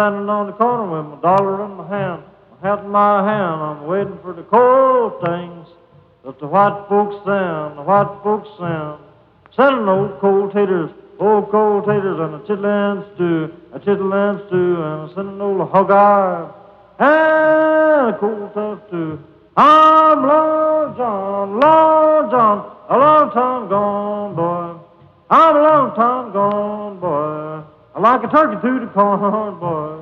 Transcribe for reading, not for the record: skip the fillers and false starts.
Standing on the corner with my dollar in my hand, my hat in my hand, I'm waiting for the cold things that the white folks send, the white folks send. Sending old cold taters and a chitlin stew, and sending old hog eye, and a cold tough too. I'm Lord John, a long time gone, boy. I'm a long time gone, boy. I like a turkey through the corn, boy.